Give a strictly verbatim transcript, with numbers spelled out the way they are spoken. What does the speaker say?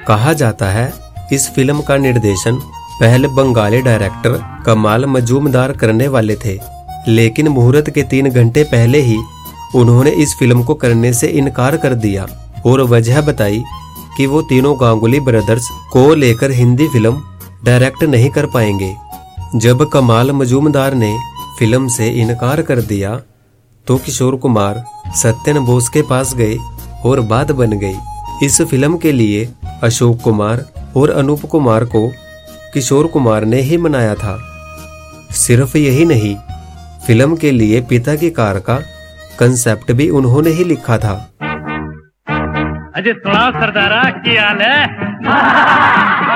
कहा जाता है इस फिल्म का निर्देशन पहले बंगाली डायरेक्टर कमाल मजूमदार करने वाले थे, लेकिन मुहूर्त के तीन घंटे पहले ही उन्होंने इस फिल्म को करने से इनकार कर दिया और वजह बताई कि वो तीनों गांगुली ब्रदर्स को लेकर हिंदी फिल्म डायरेक्ट नहीं कर पाएंगे। जब कमाल मजूमदार ने फिल्म से इनकार कर दिया तो किशोर कुमार सत्यन बोस के पास गए और बात बन गई। इस फिल्म के लिए अशोक कुमार और अनूप कुमार को किशोर कुमार ने ही मनाया था। सिर्फ यही नहीं, फिल्म के लिए पिता की कार का कंसेप्ट भी उन्होंने ही लिखा था। अजय सुना सरदारा, क्या हाल है?